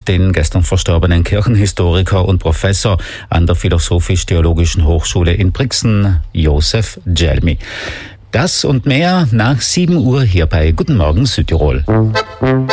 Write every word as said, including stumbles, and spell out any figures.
den gestern verstorbenen Kirchenhistoriker und Professor an der Philosophisch-Theologischen Hochschule in Brixen, Josef Gelmi. Das und mehr nach sieben Uhr hier bei Guten Morgen Südtirol.